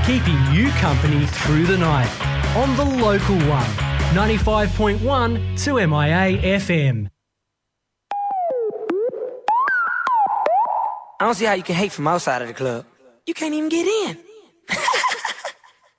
keeping you company through the night on the local one, 95.1 2MIA FM. I don't see how you can hate from outside of the club. You can't even get in.